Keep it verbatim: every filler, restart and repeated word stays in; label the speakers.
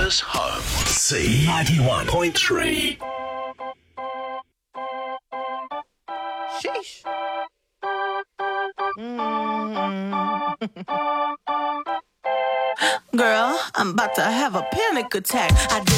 Speaker 1: Texas home. C ninety-one point three.
Speaker 2: Sheesh. Mm. Girl, I'm about to have a panic attack. I did